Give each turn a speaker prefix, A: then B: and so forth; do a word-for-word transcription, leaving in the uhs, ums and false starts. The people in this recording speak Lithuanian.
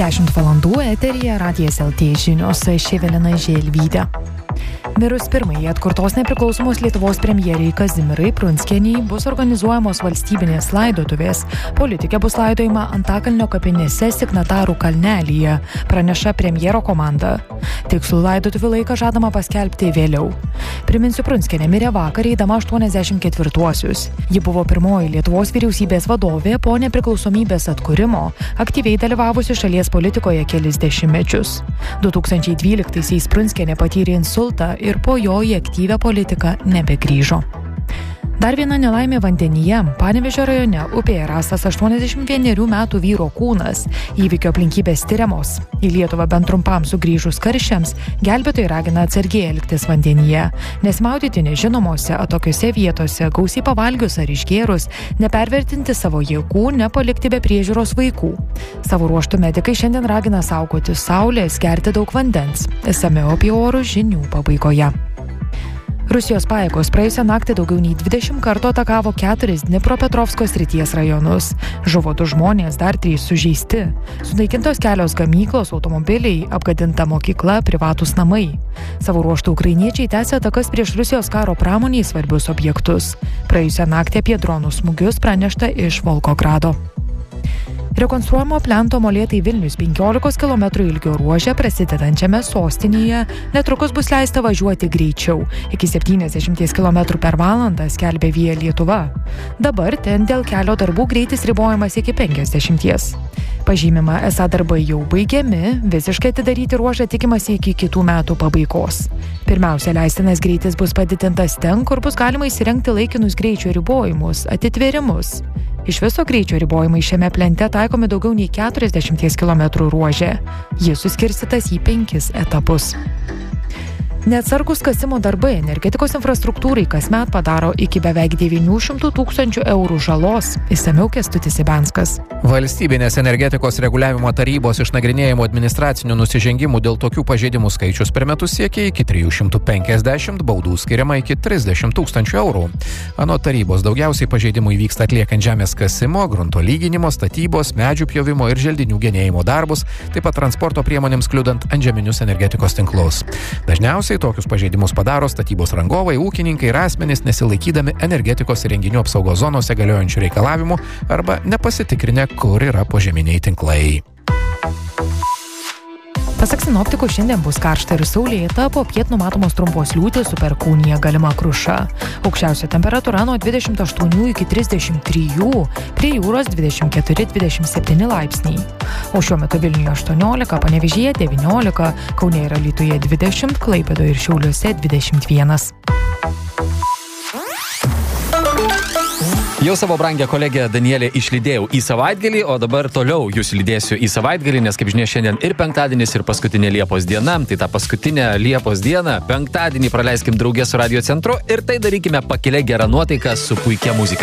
A: dešimt valandų eteryje Radijas L T žinios, aš Evelina Želvytė. Mirus pirmąjį atkurtos nepriklausomos Lietuvos premjerei Kazimierai Prunskienei bus organizuojamos valstybinės laidotuvės. Politikė bus laidojama Antakalnio kapinėse Signatarų kalnelyje, praneša premjero komanda. Tikslų laidotuvių laiką žadama paskelbti vėliau. Priminsiu, Prunskienė mirė vakar eidama aštuoniasdešimt ketvirtuosius. Ji buvo pirmoji Lietuvos vyriausybės vadovė po nepriklausomybės atkūrimo, aktyviai dalyvavusi šalies politikoje kelis dešimtmečius. du tūkstančiai dvyliktaisiais Prunskienė patyrė insultą ir po jo į aktyvią politiką nebegrįžo. Dar viena nelaimė vandenyje. Panevėžio rajone upėje rastas aštuoniasdešimt vienerių metų vyro kūnas. Įvykio aplinkybės tiriamos. Į Lietuvą bent trumpam sugrįžus karščiams, gelbėtojai ragina atsargiai elgtis vandenyje, nes maudyti nežinomose atokiose vietose, gausiai pavalgius ar išgėrus, nepervertinti savo jėgų, nepalikti be priežiūros vaikų. Savo ruožtu medikai šiandien ragina saugoti saulės, gerti daug vandens. Išsamiau apie orus žinių pabaigoje. Rusijos pajėgos praėjusią naktį daugiau nei dvidešimt kartų atakavo keturis Dnipropetrovsko srities rajonus. Žuvo du žmonės, dar trys sužeisti. Sunaikintos kelios gamyklos, automobiliai, apgadinta mokykla, privatūs namai. Savo ruožtu ukrainiečiai tęsia atakas prieš Rusijos karo pramoniai svarbius objektus. Praėjusią naktį apie dronų smūgius pranešta iš Volgogrado. Rekonstruojamo plento Molėtai Vilnius penkiolikos kilometrų ilgio ruože prasidedančiame sostinėje netrukus bus leista važiuoti greičiau, iki septyniasdešimt kilometrų per valandą, skelbia Via Lietuva. Dabar ten dėl kelio darbų greitis ribojamas iki penkiasdešimties. Pažymima, esą darbai jau baigiami, visiškai atidaryti ruožą tikimasi iki kitų metų pabaigos. Pirmiausia, leistinas greitis bus padidintas ten, kur bus galima įsirengti laikinus greičio ribojimus, atitvėrimus. Iš viso greičio ribojimai šiame plente taikomi daugiau nei keturiasdešimt kilometrų ruože. Jis suskirstytas į penkis etapus. Neatsargus kasimo darbai energetikos infrastruktūrai kasmet padaro iki beveik devynių šimtų tūkstančių eurų žalos. Išsamiau Kęstutis Ibenskas.
B: Valstybinės energetikos reguliavimo tarybos išnagrinėjimų administracinių nusižengimų dėl tokių pažeidimų skaičius per metus siekia iki trijų šimtų penkiasdešimt, baudų skiriama iki trisdešimt tūkstančių eurų. Anot tarybos daugiausiai pažeidimų įvyksta atliekant žemės kasimo, grunto lyginimo, statybos, medžių pjovimo ir želdinių genėjimo darbus, taip pat transporto priemonėms kliudant antžeminius energetikos tinklus. Dažniausiai tokius pažeidimus padaro statybos rangovai, ūkininkai ir asmenys nesilaikydami energetikos įrenginių apsaugos zonose galiojančių reikalavimų arba nepasitikrinę, kur yra požeminiai tinklai.
A: Pasak sinoptikų, šiandien bus karšta ir saulėta, popiet numatomos trumpos liūtys su perkūnija galima kruša. Aukščiausia temperatūra nuo dvidešimt aštuonių iki trisdešimt trijų, prie jūros dvidešimt keturi dvidešimt septyni laipsniai. O šiuo metu Vilniuje aštuoniolika, Panevėžyje devyniolika, Kaune ir Alytuje dvidešimt, Klaipėdoje ir Šiauliuose dvidešimt vienas.
C: Jau savo brangę kolegę Danielę išlydėjau į savaitgalį, o dabar toliau jūs lydėsiu į savaitgalį, nes kaip žinia šiandien ir penktadienis, ir paskutinė Liepos diena. Tai tą paskutinę Liepos dieną, penktadienį praleiskim drauge su Radio Centru ir tai darykime pakilę gerą nuotaiką su puikia muzika.